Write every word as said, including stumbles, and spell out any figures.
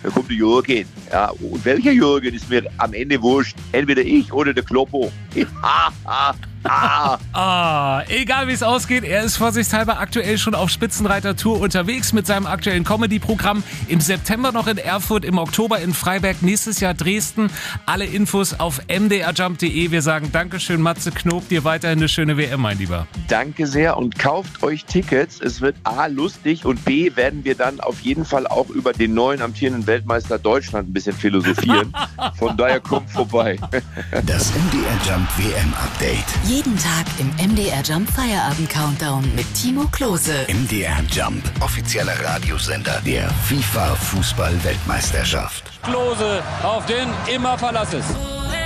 Da kommt der Jürgen. Ja, und welcher Jürgen ist mir am Ende wurscht? Entweder ich oder der Kloppo. Ah. Ah, egal wie es ausgeht, er ist vorsichtshalber aktuell schon auf Spitzenreiter-Tour unterwegs mit seinem aktuellen Comedy-Programm. Im September noch in Erfurt, im Oktober in Freiberg, nächstes Jahr Dresden. Alle Infos auf m d r jump punkt d e. Wir sagen Dankeschön, Matze Knob, dir weiterhin eine schöne W M, mein Lieber. Danke sehr und kauft euch Tickets. Es wird A, lustig und B, werden wir dann auf jeden Fall auch über den neuen amtierenden Weltmeister Deutschland ein bisschen philosophieren. Von daher kommt vorbei. Das M D R Jump W M-Update. Jeden Tag im M D R Jump Feierabend-Countdown mit Timo Klose. M D R Jump, offizieller Radiosender der FIFA-Fußball-Weltmeisterschaft. Klose, auf den immer Verlass ist.